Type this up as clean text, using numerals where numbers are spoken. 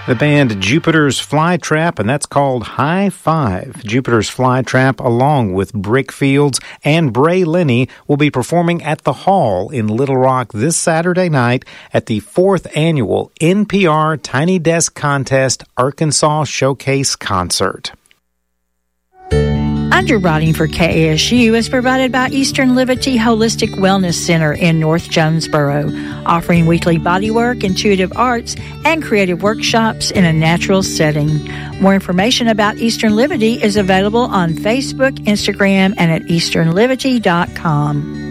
The band Jupiter's Flytrap, and that's called High Five. Jupiter's Flytrap, along with Brickfields and Bray Linney, will be performing at the Hall in Little Rock this Saturday night at the 4th Annual NPR Tiny Desk Contest Arkansas Showcase Concert. Underwriting for KASU is provided by Eastern Liberty Holistic Wellness Center in North Jonesboro, offering weekly bodywork, intuitive arts, and creative workshops in a natural setting. More information about Eastern Liberty is available on Facebook, Instagram, and at easternliberty.com.